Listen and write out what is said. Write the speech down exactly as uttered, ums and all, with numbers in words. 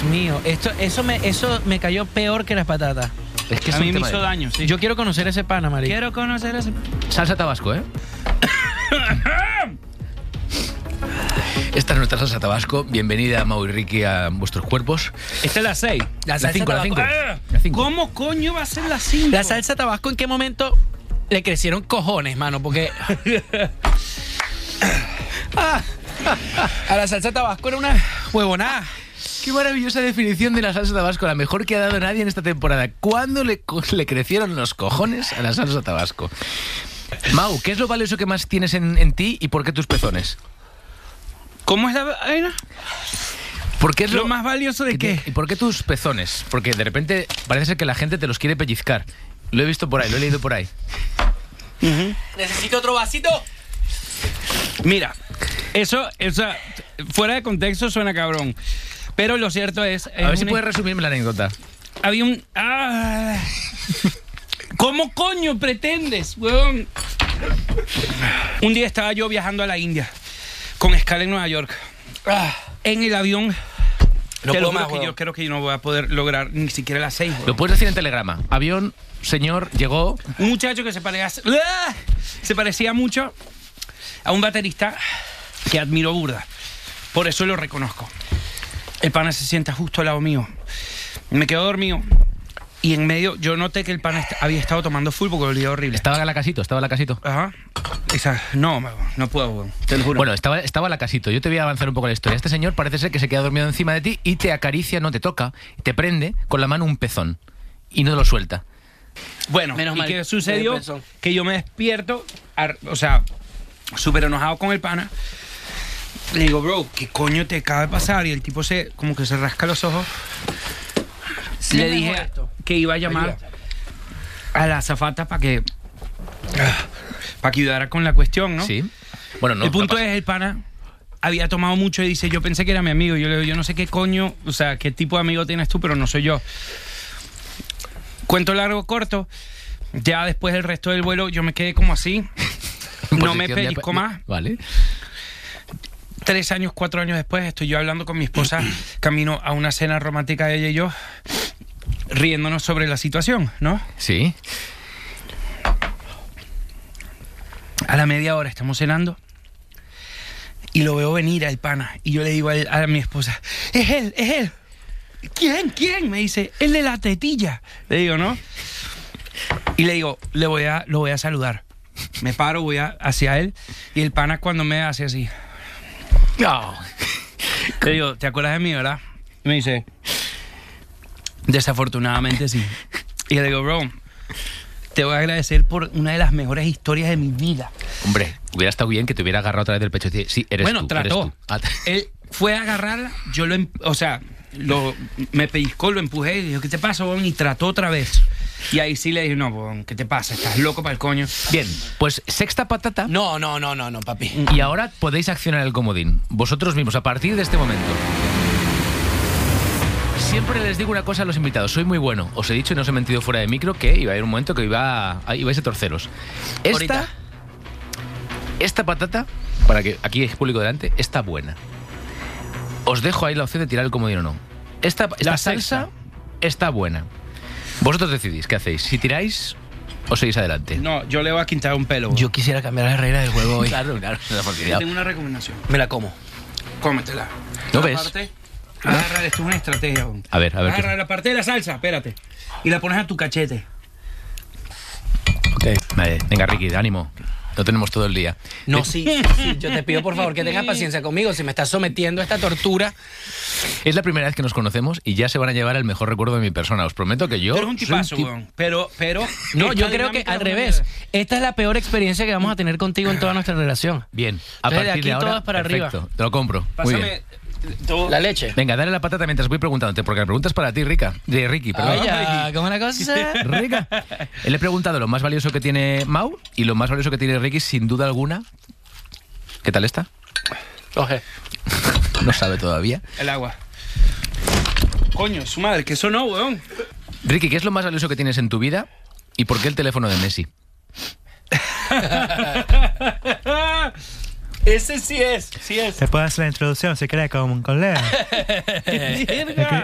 Dios mío, esto, eso, me, eso me cayó peor que las patatas. Es que A es un mí me tema hizo de- daño, sí. Yo quiero conocer ese pana, marico. Quiero conocer ese... Salsa tabasco, ¿eh? Esta es nuestra salsa tabasco. Bienvenida, Mau y Ricky, a vuestros cuerpos. Esta es la seis. La La salsa cinco, la tabasco. cinco. Ah, La cinco. ¿Cómo coño va a ser la cinco? La salsa tabasco, ¿en qué momento le crecieron cojones, mano? Porque a la salsa tabasco era una huevonada. Qué maravillosa definición de la salsa tabasco, la mejor que ha dado nadie en esta temporada. ¿Cuándo le, co- le crecieron los cojones a la salsa tabasco? Mau, ¿qué es lo valioso que más tienes en, en ti y por qué tus pezones? ¿Cómo es la vaina? ¿Por qué es ¿Lo más valioso de qué? ¿Y por qué tus pezones? Porque de repente parece ser que la gente te los quiere pellizcar. Lo he visto por ahí, lo he leído por ahí. Necesito otro vasito. Mira, eso, eso, fuera de contexto suena cabrón. Pero lo cierto es... A ver si una- puedes resumirme la anécdota. Había un... Ah, ¿cómo coño pretendes, weón? Un día estaba yo viajando a la India con escala en Nueva York. Ah, en el avión... No te puedo lo juro más, que weón. yo creo que yo no voy a poder lograr ni siquiera las seis, weón. Lo puedes decir en telegrama. Avión, señor, llegó... Un muchacho que se parecía, ¡Ah! se parecía mucho a un baterista que admiro burda. Por eso lo reconozco. El pana se sienta justo al lado mío. Me quedo dormido. Y en medio, yo noté que el pana est- había estado tomando full porque olía horrible. Estaba la casito, estaba la casito. Ajá. Esa, no, no, no puedo, weón. Te lo juro. Bueno, estaba, estaba la casito. Yo te voy a avanzar un poco la historia. Este señor parece ser que se queda dormido encima de ti y te acaricia, no te toca, te prende con la mano un pezón y no lo suelta. Bueno, Menos ¿y mal, qué sucedió? me pensó. Que yo me despierto, ar- o sea, súper enojado con el pana. Le digo, bro, ¿qué coño te acaba de pasar? Y el tipo se, como que se rasca los ojos. Sí, Le mejor dije esto. que iba a llamar a la azafata para que, para que ayudara con la cuestión, ¿no? Sí. Bueno, no. el punto no pasa. es, el pana había tomado mucho y dice, yo pensé que era mi amigo. Yo le digo, yo no sé qué coño, o sea, qué tipo de amigo tienes tú, pero no soy yo. Cuento largo, corto. Ya después del resto del vuelo yo me quedé como así. No me Posición de- pellizco más. Vale. Tres años, cuatro años después, estoy yo hablando con mi esposa, camino a una cena romántica de ella y yo, riéndonos sobre la situación, ¿no? Sí. A la media hora estamos cenando y lo veo venir al pana y yo le digo a, él- a mi esposa, es él, es él. ¿Quién? ¿Quién? Me dice, el de la tetilla. Le digo, ¿no? Y le digo, le voy a, lo voy a saludar. Me paro, voy a- hacia él y el pana cuando me hace así, No. le digo, ¿te acuerdas de mí, verdad? Y me dice, desafortunadamente sí. Y le digo, bro, te voy a agradecer por una de las mejores historias de mi vida. Hombre, hubiera estado bien que te hubiera agarrado otra vez del pecho y decir, sí, eres Bueno, tú. trató. eres tú. Ah, Él fue a agarrarla, yo lo, em- o sea, lo, me pellizcó, lo empujé y dijo, ¿qué te pasa, bon? Y trató otra vez. Y ahí sí le dije, no, bon, ¿qué te pasa? Estás loco para el coño. Bien, pues sexta patata. No, no, no, no, no, papi. Y ahora podéis accionar el comodín. Vosotros mismos, a partir de este momento. Siempre les digo una cosa a los invitados. Soy muy bueno. Os he dicho y no os he mentido fuera de micro que iba a haber un momento que iba a, ibais a torceros. Esta, Ahorita. esta patata, para que aquí hay público delante, está buena. Os dejo ahí la opción de tirar el comodín o no. Esta, esta La salsa sexta. está buena. Vosotros decidís qué hacéis. Si tiráis o seguís adelante. No, yo le voy a quitar un pelo. bon. Yo quisiera cambiar las reglas del juego hoy. Claro, claro. no hemos Yo tirado. tengo una recomendación. Me la como. Cómetela. ¿No La ves? parte- agarrar, esto es una estrategia. bon. A ver, a ver qué- Agarra la parte de la salsa, espérate. Y la pones a tu cachete. Ok. Vale, venga, Ricky, ánimo. No tenemos todo el día. No, sí, sí, yo te pido por favor que tengas paciencia conmigo. Si me estás sometiendo a esta tortura. Es la primera vez que nos conocemos y ya se van a llevar el mejor recuerdo de mi persona. Os prometo que yo... Tú eres un soy tipazo, tip- weón. Pero, pero... No, esta yo creo que dinámica al es una revés. mierda. Esta es la peor experiencia que vamos a tener contigo en toda nuestra relación. Bien, a Entonces, de partir de, aquí ahora... todas para arriba. perfecto, te lo compro. Muy bien. Pásame todo. La leche. Venga, dale la patata mientras voy preguntándote, porque la pregunta es para ti, Rica. De Ricky, perdón. Ay, ya, ¿cómo la cosa? Rica. Le he preguntado lo más valioso que tiene Mau y lo más valioso que tiene Ricky, sin duda alguna. ¿Qué tal está? Oje. No sabe todavía. El agua. Coño, su madre, que eso no, weón. Ricky, ¿qué es lo más valioso que tienes en tu vida y por qué el teléfono de Messi? Ese sí es, sí es. Te puedo hacer la introducción si querés con, con Leo.